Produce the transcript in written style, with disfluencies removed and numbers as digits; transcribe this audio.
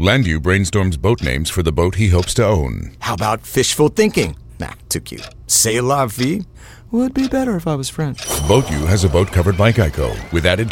Landu brainstorms boat names for the boat he hopes to own. How about fishful thinking? Nah, too cute. C'est la vie? Would be better if I was French. Boat U has a boat covered by Geico with added